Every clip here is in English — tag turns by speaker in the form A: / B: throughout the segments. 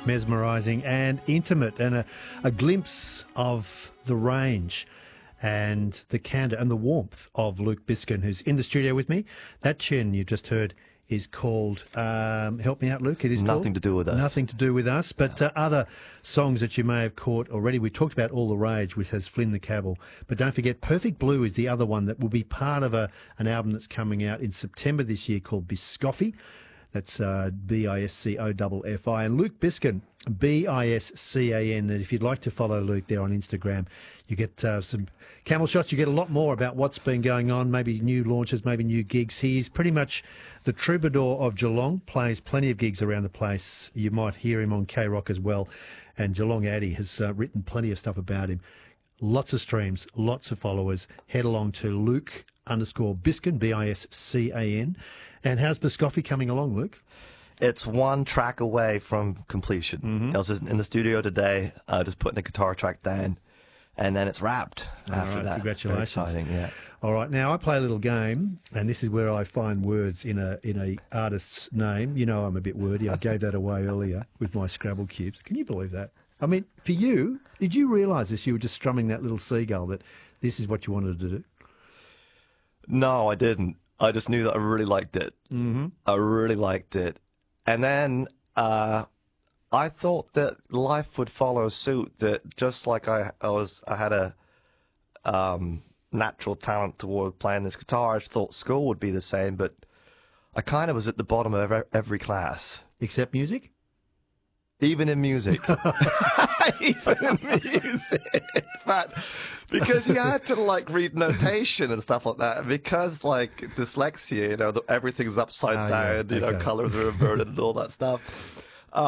A: mesmerising and intimate, and a glimpse of the range and the candour and the warmth of Luke Biskin, who's in the studio with me. That tune you just heard is called, help me out, Luke, it is
B: Nothing
A: called?
B: to Do With Us.
A: Nothing to Do With Us, but other songs that you may have caught already. We talked about All the Rage, which has Flynn the Cabal, but don't forget Perfect Blue is the other one that will be part of an album that's coming out in September this year called Biscoffy. That's Biscoffi, and Luke Biskin, Biscan. And if you'd like to follow Luke there on Instagram, you get some camel shots. You get a lot more about what's been going on, maybe new launches, maybe new gigs. He's pretty much the troubadour of Geelong, plays plenty of gigs around the place. You might hear him on K-Rock as well. And Geelong Addy has written plenty of stuff about him. Lots of streams, lots of followers. Head along to Luke_Biskin, Biscan. And how's Biscoffy coming along, Luke?
B: It's one track away from completion.
A: Mm-hmm.
B: I was just in the studio today, just putting the guitar track down, and then it's wrapped after that.
A: Congratulations.
B: Very exciting, yeah.
A: All right, now I play a little game, and this is where I find words in a artist's name. You know I'm a bit wordy. I gave that away earlier with my Scrabble cubes. Can you believe that? I mean, for you, did you realise this? You were just strumming that little seagull, that this is what you wanted to do?
B: No, I didn't. I just knew that I really liked it.
A: Mm-hmm.
B: I really liked it. And then I thought that life would follow suit, that just like I had a natural talent toward playing this guitar, I thought school would be the same, but I kind of was at the bottom of every class.
A: Except music?
B: Even in music. Even in music. But because you had to like read notation and stuff like that, because like dyslexia, you know, everything's upside down,
A: yeah.
B: you know, colors are inverted and all that stuff.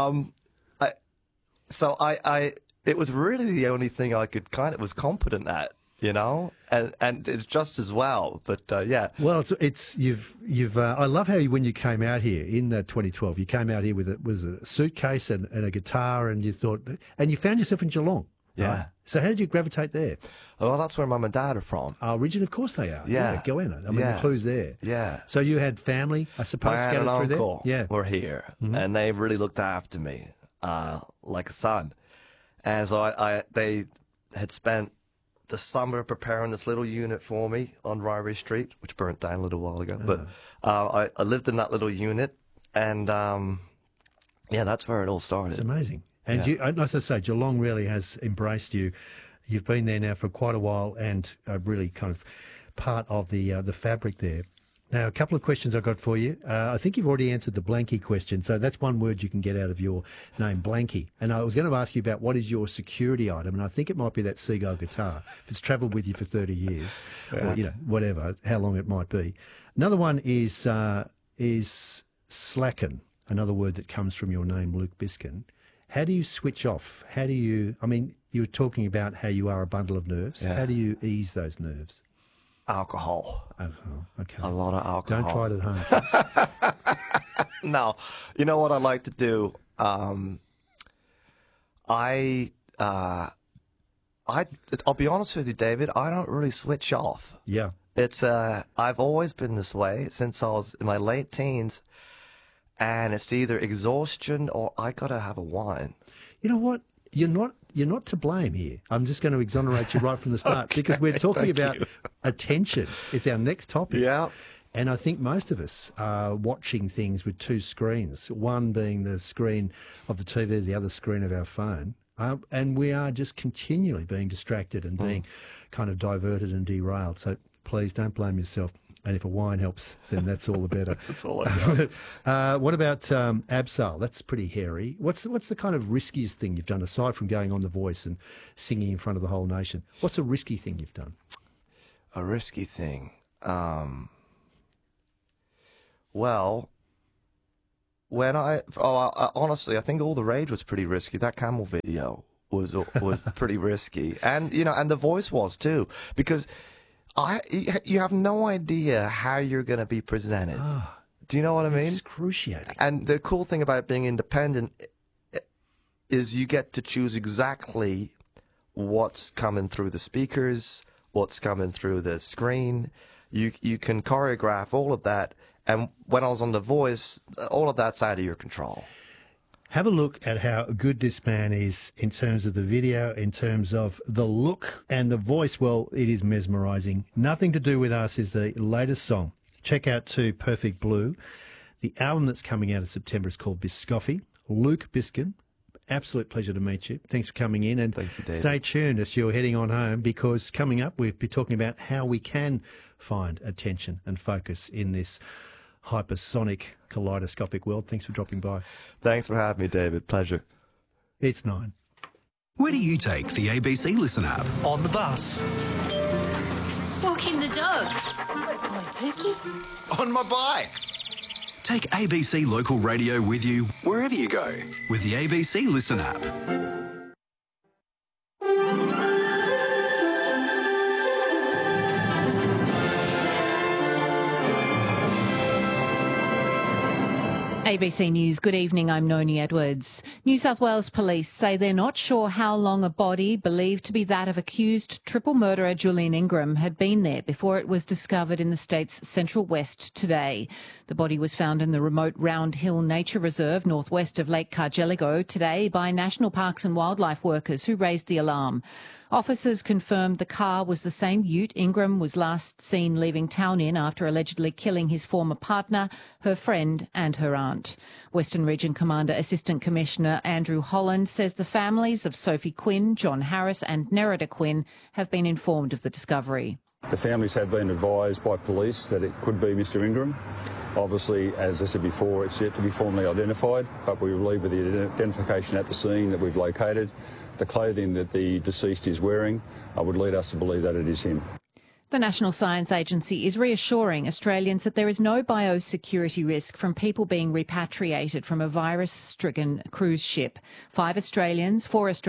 B: It was really the only thing I could was competent at, you know, and it's just as well. But yeah.
A: Well, you've I love how when you came out here in 2012, you came out here with a suitcase and a guitar, and you found yourself in Geelong.
B: Yeah.
A: Right? So how did you gravitate there?
B: Well, that's where Mum and Dad are from.
A: Originally, of course they are.
B: Yeah.
A: Goanna. I mean, the clue's there.
B: Yeah.
A: So you had family, I suppose,
B: My aunt
A: scattered
B: and
A: through
B: uncle
A: there? Yeah.
B: were here, and they really looked after me like a son. And so they had spent the summer preparing this little unit for me on Ryrie Street, which burnt down a little while ago. But I lived in that little unit, and yeah, that's where it all started.
A: It's amazing. And you, as I say, Geelong really has embraced you. You've been there now for quite a while, and really kind of part of the fabric there. Now, a couple of questions I've got for you. I think you've already answered the Blanky question, so that's one word you can get out of your name, Blanky. And I was going to ask you about what is your security item, and I think it might be that Seagull guitar. If it's travelled with you for 30 years, or, you know, whatever, how long it might be. Another one is slacken, another word that comes from your name, Luke Biskin. How do you switch off? How do you, I mean, you were talking about how you are a bundle of nerves.
B: Yeah.
A: How do you ease those nerves?
B: Alcohol.
A: Alcohol, okay.
B: A lot of alcohol.
A: Don't try it at home, please.
B: No. You know what I like to do? I'll be honest with you, David, I don't really switch off.
A: Yeah.
B: It's I've always been this way since I was in my late teens, and it's either exhaustion or I gotta have a wine.
A: You know what? You're not to blame here. I'm just going to exonerate you right from the start because we're talking about attention. It's our next topic.
B: Yeah.
A: And I think most of us are watching things with two screens, one being the screen of the TV, the other screen of our phone. And we are just continually being distracted and being kind of diverted and derailed. So please don't blame yourself. And if a wine helps, then that's all the better.
B: That's all I got.
A: What about Abseil? That's pretty hairy. What's the kind of riskiest thing you've done, aside from going on The Voice and singing in front of the whole nation? What's a risky thing you've done?
B: A risky thing. Well, when honestly, I think All the Rage was pretty risky. That Camel video was pretty risky, and you know, and The Voice was too, because you have no idea how you're going to be presented. Do you know what I mean?
A: Excruciating.
B: And the cool thing about being independent is you get to choose exactly what's coming through the speakers, what's coming through the screen. You can choreograph all of that. And when I was on The Voice, all of that's out of your control.
A: Have a look at how good this man is in terms of the video, in terms of the look and the voice. Well, it is mesmerising. Nothing to Do With Us is the latest song. Check out too Perfect Blue. The album that's coming out in September is called Biscoffy. Luke Biskin, absolute pleasure to meet you. Thanks for coming in, and
B: Thank you, David.
A: Stay tuned as you're heading on home, because coming up we'll be talking about how we can find attention and focus in this hypersonic kaleidoscopic world. Thanks for dropping by.
B: Thanks for having me, David. Pleasure.
A: It's 9.
C: Where do you take the ABC Listen app?
D: On the bus.
E: Walking the dog. Good boy, Pookie.
C: On my bike. Take ABC Local Radio with you wherever you go with the ABC Listen app.
F: ABC News, good evening, I'm Noni Edwards. New South Wales police say they're not sure how long a body believed to be that of accused triple murderer Julian Ingram had been there before it was discovered in the state's central west today. The body was found in the remote Round Hill Nature Reserve northwest of Lake Cargelligo today by National Parks and Wildlife workers who raised the alarm. Officers confirmed the car was the same ute Ingram was last seen leaving town in after allegedly killing his former partner, her friend and her aunt. Western Region Commander Assistant Commissioner Andrew Holland says the families of Sophie Quinn, John Harris and Nerida Quinn have been informed of the discovery.
G: The families have been advised by police that it could be Mr Ingram. Obviously, as I said before, it's yet to be formally identified, but we believe with the identification at the scene that we've located, the clothing that the deceased is wearing would lead us to believe that it is him.
F: The National Science Agency is reassuring Australians that there is no biosecurity risk from people being repatriated from a virus-stricken cruise ship. 4 Australians,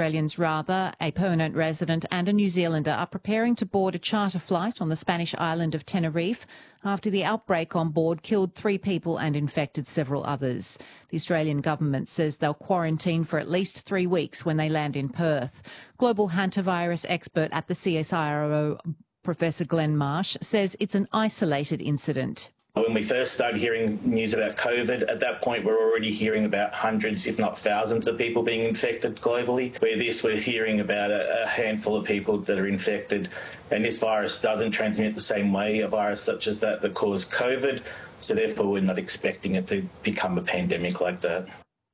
F: a permanent resident and a New Zealander are preparing to board a charter flight on the Spanish island of Tenerife after the outbreak on board killed 3 people and infected several others. The Australian government says they'll quarantine for at least 3 weeks when they land in Perth. Global hantavirus expert at the CSIRO, Professor Glenn Marsh, says it's an isolated incident.
H: When we first started hearing news about COVID, at that point we're already hearing about hundreds, if not thousands, of people being infected globally. Where this, we're hearing about a handful of people that are infected, and this virus doesn't transmit the same way a virus such as that caused COVID, so therefore we're not expecting it to become a pandemic like that.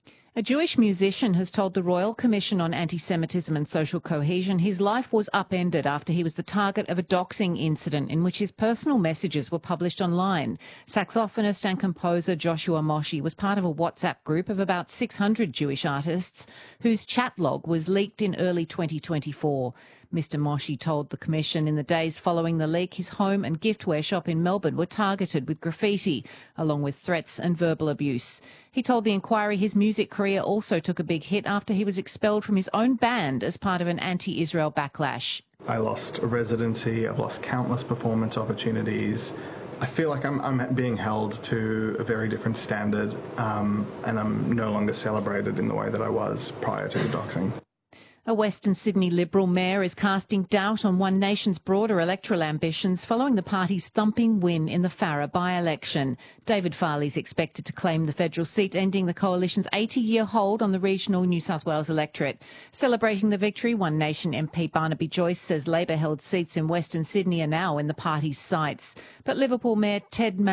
F: A Jewish musician has told the Royal Commission on Anti-Semitism and Social Cohesion his life was upended after he was the target of a doxing incident in which his personal messages were published online. Saxophonist and composer Joshua Moshe was part of a WhatsApp group of about 600 Jewish artists whose chat log was leaked in early 2024. Mr Moshe told the Commission in the days following the leak his home and giftware shop in Melbourne were targeted with graffiti, along with threats and verbal abuse. He told the inquiry his music career also took a big hit after he was expelled from his own band as part of an anti-Israel backlash.
I: I lost a residency, I've lost countless performance opportunities. I feel like I'm being held to a very different standard, and I'm no longer celebrated in the way that I was prior to the doxing.
F: A Western Sydney Liberal mayor is casting doubt on One Nation's broader electoral ambitions following the party's thumping win in the Farrer by-election. David Farley is expected to claim the federal seat, ending the coalition's 80-year hold on the regional New South Wales electorate. Celebrating the victory, One Nation MP Barnaby Joyce says Labor-held seats in Western Sydney are now in the party's sights. But Liverpool Mayor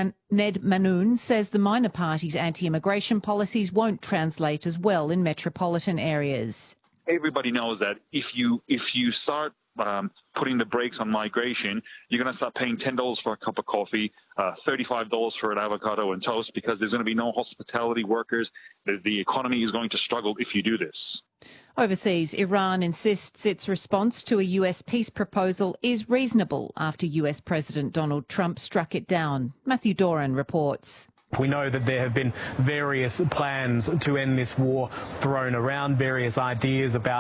F: Ned Manoon says the minor party's anti-immigration policies won't translate as well in metropolitan areas.
J: Everybody knows that if you start putting the brakes on migration, you're going to start paying $10 for a cup of coffee, $35 for an avocado and toast, because there's going to be no hospitality workers. The economy is going to struggle if you do this.
F: Overseas, Iran insists its response to a US peace proposal is reasonable after US President Donald Trump struck it down. Matthew Doran reports.
D: We know that there have been various plans to end this war thrown around, various ideas about